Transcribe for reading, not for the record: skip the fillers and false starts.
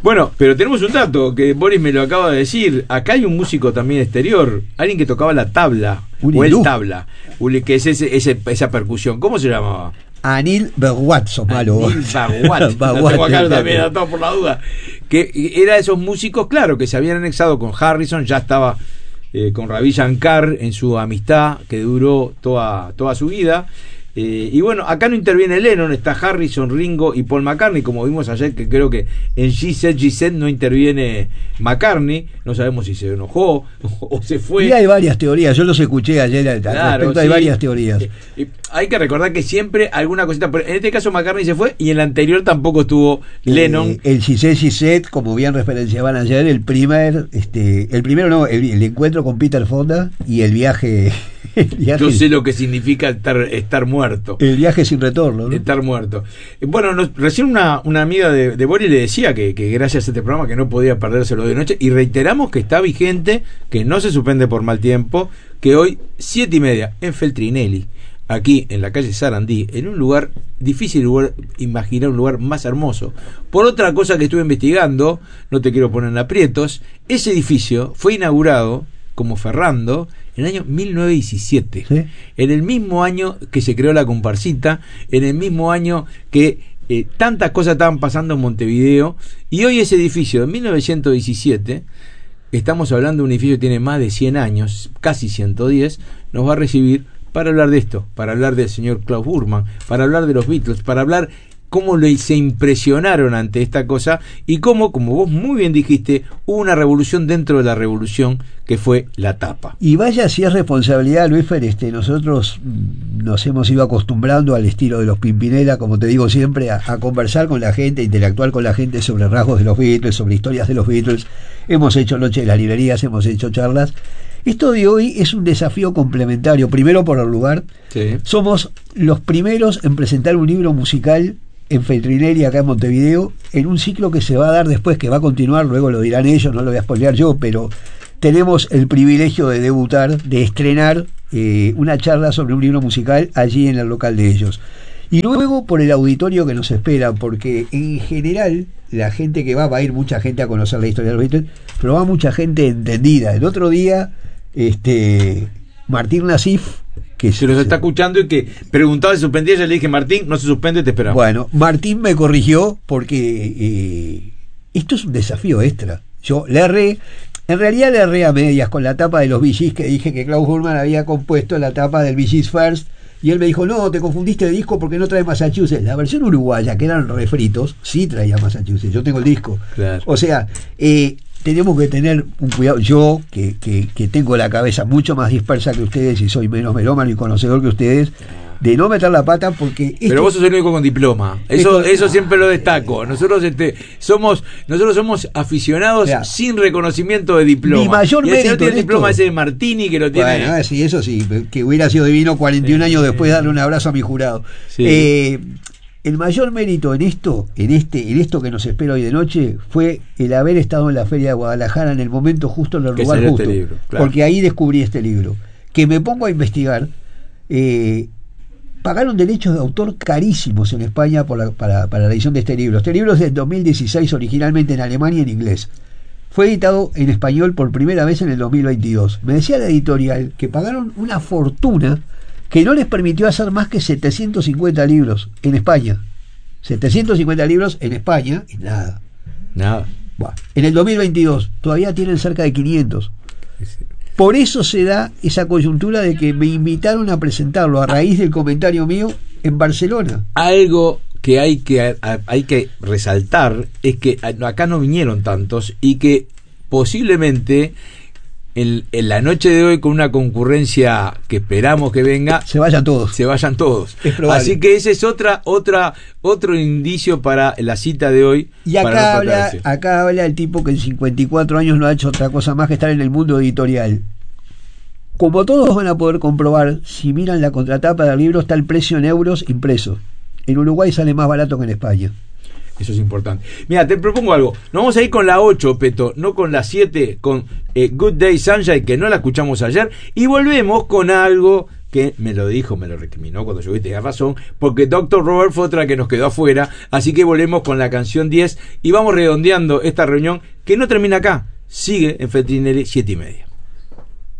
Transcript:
Bueno, pero tenemos un dato que Boris me lo acaba de decir. Acá hay un músico también exterior, alguien que tocaba la tabla, o el tabla, que es esa percusión. ¿Cómo se llamaba? Anil Berwat, Somalo. Anil Berwat. Lo tengo acá también anotado por la duda. Que era de esos músicos, claro, que se habían anexado con Harrison, ya estaba con Ravi Shankar en su amistad que duró toda su vida. Y bueno, acá no interviene Lennon, está Harrison, Ringo y Paul McCartney, como vimos ayer, que creo que en She Said no interviene McCartney, no sabemos si se enojó o se fue. Y hay varias teorías, yo los escuché ayer al respecto, hay varias teorías. Hay que recordar que siempre alguna cosita, pero en este caso McCartney se fue y en el anterior tampoco estuvo Lennon. El She Said, como bien referenciaban ayer, el primero no, el encuentro con Peter Fonda y el viaje. Yo sé lo que significa estar muerto. El viaje sin retorno, ¿no? Estar muerto. Bueno, recién una amiga de Boris le decía que gracias a este programa que no podía perdérselo de noche, y reiteramos que está vigente, que no se suspende por mal tiempo, que hoy 7:30 en Feltrinelli, aquí en la calle Sarandí, en un lugar difícil imaginar un lugar más hermoso. Por otra cosa que estuve investigando, no te quiero poner en aprietos, ese edificio fue inaugurado como Ferrando en el año 1917, ¿sí? En el mismo año que se creó la comparsita, en el mismo año que tantas cosas estaban pasando en Montevideo, y hoy ese edificio de 1917, estamos hablando de un edificio que tiene más de 100 años, casi 110, nos va a recibir para hablar de esto, para hablar del señor Klaus Burman, para hablar de los Beatles, para hablar cómo se impresionaron ante esta cosa y cómo, como vos muy bien dijiste, hubo una revolución dentro de la revolución que fue la tapa. Y vaya si es responsabilidad, Luisfer, nosotros nos hemos ido acostumbrando al estilo de los Pimpinela, como te digo siempre, a conversar con la gente, a interactuar con la gente sobre rasgos de los Beatles, sobre historias de los Beatles. Hemos hecho Noche de las Librerías, hemos hecho charlas. Esto de hoy es un desafío complementario, primero por el lugar. Sí. Somos los primeros en presentar un libro musical en Feltrinelli, acá en Montevideo, en un ciclo que se va a dar después, que va a continuar, luego lo dirán ellos, no lo voy a spoilear yo, pero tenemos el privilegio de debutar, de estrenar una charla sobre un libro musical allí en el local de ellos. Y luego por el auditorio que nos espera, porque en general la gente que va a ir mucha gente a conocer la historia de los Beatles, pero va mucha gente entendida. El otro día, Martín Nasif, que se los está escuchando y que preguntaba si suspendía, ya le dije: Martín, no se suspende, te esperamos. Bueno, Martín me corrigió porque esto es un desafío extra. Yo le erré, en realidad le erré a medias con la tapa de los Bee Gees, que dije que Klaus Burman había compuesto la tapa del Bee Gees First, y él me dijo: no, te confundiste de disco porque no trae Massachusetts. La versión uruguaya, que eran refritos, sí traía Massachusetts, yo tengo el disco. Claro. O sea, tenemos que tener un cuidado. Yo, que tengo la cabeza mucho más dispersa que ustedes y soy menos melómano y conocedor que ustedes, de no meter la pata, porque pero vos sos el único con diploma, eso siempre lo destaco. Nosotros somos aficionados, claro, sin reconocimiento de diploma. Mi mayor mérito no tiene el diploma ese de Martini, que lo tiene. Bueno, sí, eso sí, que hubiera sido divino 41 años después darle un abrazo a mi jurado. Sí. El mayor mérito en esto que nos espera hoy de noche, fue el haber estado en la Feria de Guadalajara en el momento justo, en el lugar justo, este libro, claro, porque ahí descubrí este libro, que me pongo a investigar. Pagaron derechos de autor carísimos en España para la edición de este libro. Este libro es del 2016, originalmente en Alemania y en inglés. Fue editado en español por primera vez en el 2022. Me decía la editorial que pagaron una fortuna que no les permitió hacer más que 750 libros en España. 750 libros en España y nada. Bueno, en el 2022 todavía tienen cerca de 500. Por eso se da esa coyuntura de que me invitaron a presentarlo a raíz del comentario mío en Barcelona. Algo que hay que resaltar es que acá no vinieron tantos y que posiblemente en la noche de hoy, con una concurrencia que esperamos que venga, se vayan todos. Es probable. Así que ese es otro indicio para la cita de hoy. Y acá habla el tipo que en 54 años no ha hecho otra cosa más que estar en el mundo editorial. Como todos van a poder comprobar, si miran la contratapa del libro, está el precio en euros impreso. En Uruguay sale más barato que en España. Eso es importante. Mira, te propongo algo. Nos vamos a ir con la 8, Peto, no con la 7, con Good Day Sunshine, que no la escuchamos ayer, y volvemos con algo que me lo dijo, me lo recriminó cuando yo vi, tenía razón, porque Dr. Robert fue otra que nos quedó afuera, así que volvemos con la canción 10 y vamos redondeando esta reunión que no termina acá, sigue en Feltrinelli 7:30.